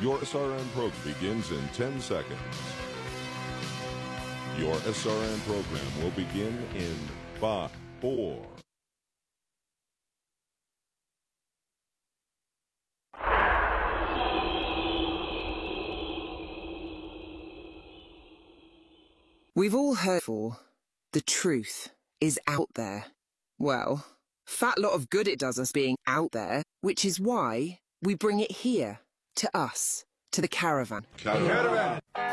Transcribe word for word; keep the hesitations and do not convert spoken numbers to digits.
Your S R N program begins in ten seconds. Your S R N program will begin in five, four. We've all heard before, the truth is out there. Well, fat lot of good it does us being out there, which is why we bring it here, to us, to the caravan. Caravan.